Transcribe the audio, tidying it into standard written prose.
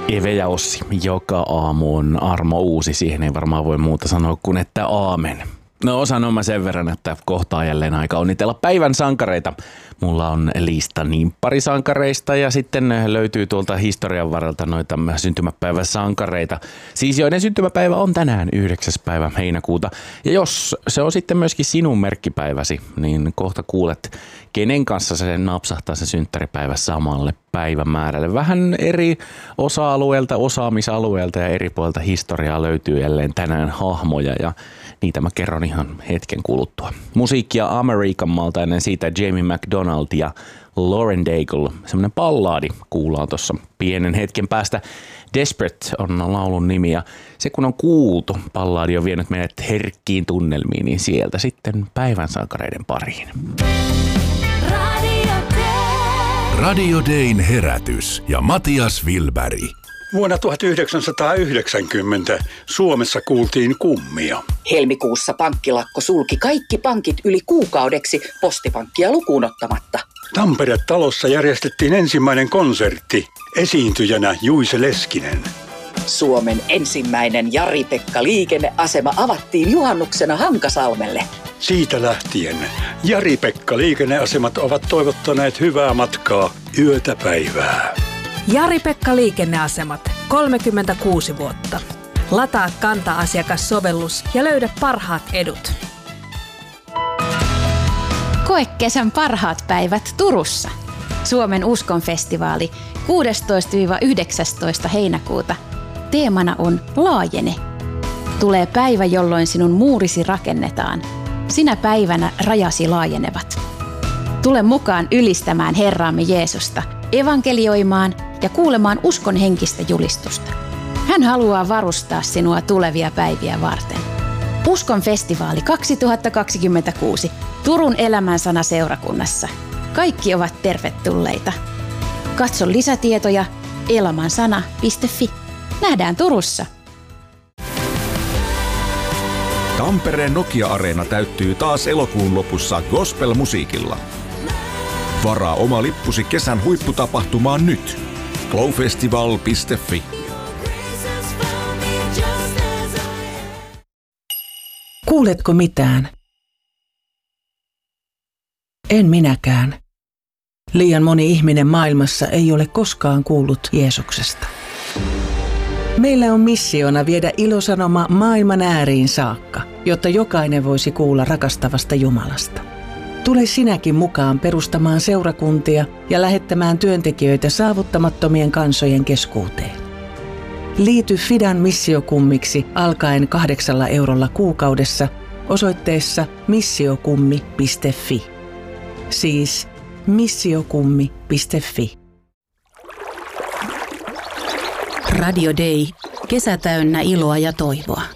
Eve ja Ossi, joka aamu on armo uusi. Siihen ei varmaan voi muuta sanoa kuin että aamen. No sanon mä sen verran, että kohtaa jälleen aika onnitella päivän sankareita. Mulla on lista nimpparisankareista ja sitten löytyy tuolta historian varrelta noita syntymäpäiväsankareita. Siis joiden syntymäpäivä on tänään 9. päivä heinäkuuta. Ja jos se on sitten myöskin sinun merkkipäiväsi, niin kohta kuulet, kenen kanssa se napsahtaa se synttäripäivä samalle päivämäärälle. Vähän eri osa-alueelta, osaamisalueelta ja eri puolilta historiaa löytyy jälleen tänään hahmoja ja niitä mä kerron ihan hetken kuluttua. Musiikkia American maalta ennen siitä Jamie McDonald ja Lauren Daigle. Semmoinen ballaadi kuullaan tuossa pienen hetken päästä. Desperate on laulun nimi ja se kun on kuultu, ballaadi on vienyt meidät herkkiin tunnelmiin, niin sieltä sitten päivän sankareiden pariin. Radio Dayn herätys ja Matias Wilberg. Vuonna 1990 Suomessa kuultiin kummia. Helmikuussa pankkilakko sulki kaikki pankit yli kuukaudeksi postipankkia lukuun ottamatta. Tampere-talossa järjestettiin ensimmäinen konsertti. Esiintyjänä Juise Leskinen. Suomen ensimmäinen Jari-Pekka liikenneasema avattiin juhannuksena Hankasalmelle. Siitä lähtien Jari-Pekka liikenneasemat ovat toivottaneet hyvää matkaa yötä päivää. Jari-Pekka liikenneasemat, 36 vuotta. Lataa Kanta-asiakassovellus ja löydä parhaat edut. Koe kesän parhaat päivät Turussa. Suomen uskonfestivaali 16-19 heinäkuuta. Teemana on Laajene. Tulee päivä, jolloin sinun muurisi rakennetaan. Sinä päivänä rajasi laajenevat. Tule mukaan ylistämään Herraamme Jeesusta, evankelioimaan ja kuulemaan uskon henkistä julistusta. Hän haluaa varustaa sinua tulevia päiviä varten. Uskon festivaali 2026 Turun Elämänsana seurakunnassa. Kaikki ovat tervetulleita. Katso lisätietoja elamansana.fi. Nähdään Turussa. Tampereen Nokia-areena täyttyy taas elokuun lopussa gospel-musiikilla. Varaa oma lippusi kesän huipputapahtumaan nyt. glowfestival.fi. Kuuletko mitään? En minäkään. Liian moni ihminen maailmassa ei ole koskaan kuullut Jeesuksesta. Meillä on missiona viedä ilosanoma maailman ääriin saakka, jotta jokainen voisi kuulla rakastavasta Jumalasta. Tule sinäkin mukaan perustamaan seurakuntia ja lähettämään työntekijöitä saavuttamattomien kansojen keskuuteen. Liity Fidan missiokummiksi alkaen 8 eurolla kuukaudessa osoitteessa missiokummi.fi. Siis missiokummi.fi. Radio Day. Kesä täynnä iloa ja toivoa.